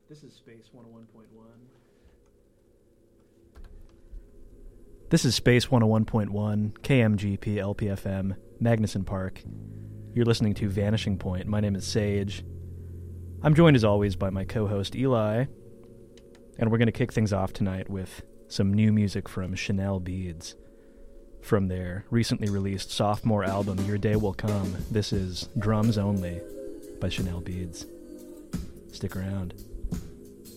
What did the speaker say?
This is Space 101.1. This is Space 101.1, KMGP LPFM, Magnuson Park. You're listening to Vanishing Point. My name is Sage. I'm joined as always by my co-host Eli, and we're going to kick things off tonight with some new music from Chanel Beads. From their recently released sophomore album, Your Day Will Come, this is Drums Only by Chanel Beads. Stick around.